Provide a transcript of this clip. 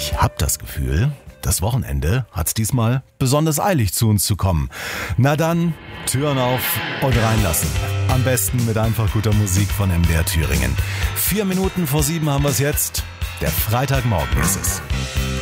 ich habe das Gefühl, das Wochenende hat's diesmal besonders eilig zu uns zu kommen. Na dann, Türen auf und reinlassen. Am besten mit einfach guter Musik von MDR Thüringen. 4 Minuten vor 7 haben wir es jetzt. Der Freitagmorgen ist es.